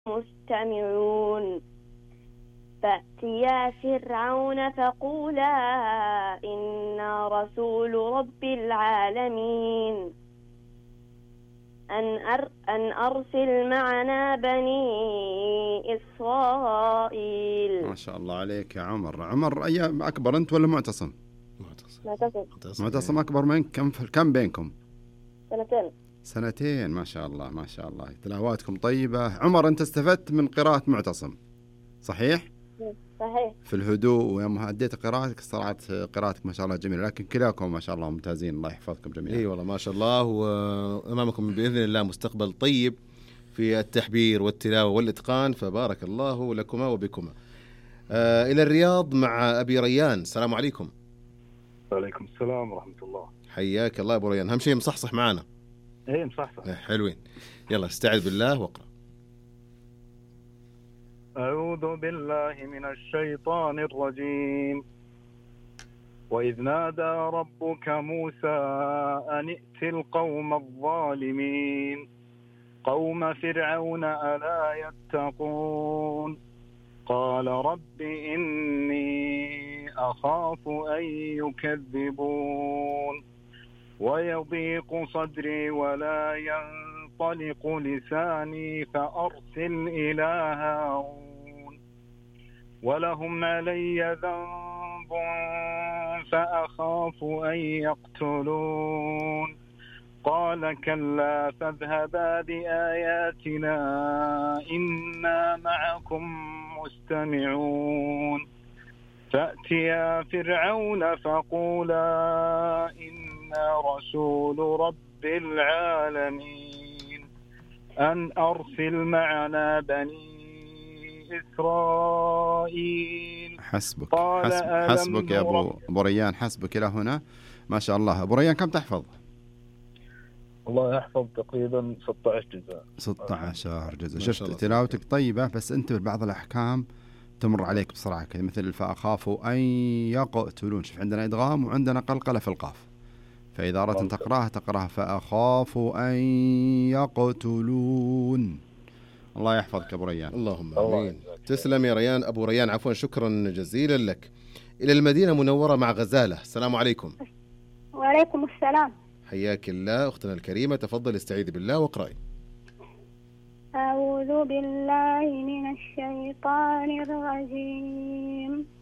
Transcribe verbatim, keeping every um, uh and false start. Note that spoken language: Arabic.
مستمعون فأتيا فرعون فقولا إنا رسول رب العالمين أن, أر أن أرسل معنا بني إسرائيل. ما شاء الله عليك يا عمر. عمر أيام أكبر أنت ولا معتصم؟ معتصم. معتصم أكبر منك. كم كم بينكم؟ سنتين. سنتين. ما شاء الله ما شاء الله، تلاواتكم طيبة. عمر أنت استفدت من قراءة معتصم صحيح؟ صحيح. في الهدوء ويوم أديت قراءتك صارت قراءتك ما شاء الله جميلة، لكن كلاكم ما شاء الله ممتازين. الله يحفظكم جميعا. اي والله ما شاء الله، وامامكم باذن الله مستقبل طيب في التحبير والتلاوه والاتقان، فبارك الله لكما وبكما. آه الى الرياض مع ابي ريان. السلام عليكم. وعليكم السلام ورحمه الله. حياك الله ابو ريان. اهم شيء مصحصح معنا. ايه مصحصح. حلوين. يلا استعذ بالله واقرا. أعوذ بالله من الشيطان الرجيم. وإذ نادى ربك موسى أن ائت القوم الظالمين قوم فرعون ألا يتقون قال رب إني أخاف أن يكذبون ويضيق صدري ولا ينطلق لساني فأرسل إلى هارون ولهم علي ذنب فأخاف أن يقتلون قال كلا فاذهبا بآياتنا إنا معكم مستمعون فأتيا فرعون فقولا إنا رسول رب العالمين أن أرسل معنا بني إسرائيل. حسبك حسب حسبك يا أبو, أبو ريان، حسبك إلى هنا. ما شاء الله. أبو ريان كم تحفظ؟ والله أحفظ تقريبا ستة عشر جزء. ستة عشر جزء. شفت تلاوتك طيبة، بس أنت بعض الأحكام تمر عليك بسرعة كذا، مثل فأخاف أن يقتلون. شوف عندنا إدغام وعندنا قلقلة في القاف، فإذا أردت أن تقرأها تقرأها فأخاف أن يقتلون. الله يحفظك أبو ريان. اللهم آمين. تسلم يا ريان. أبو ريان عفوا، شكرا جزيلا لك. إلى المدينة منورة مع غزالة. السلام عليكم. وعليكم السلام. حياك الله أختنا الكريمة. تفضل استعيذ بالله واقرأي. أعوذ بالله من الشيطان الرجيم.